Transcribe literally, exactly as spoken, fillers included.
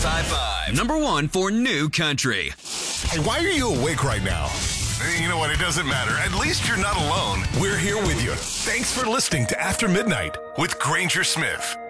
High Five. Number one for new country. Hey, why are you awake right now? You know what? It doesn't matter. At least you're not alone. We're here with you. Thanks for listening to After Midnight with Granger Smith.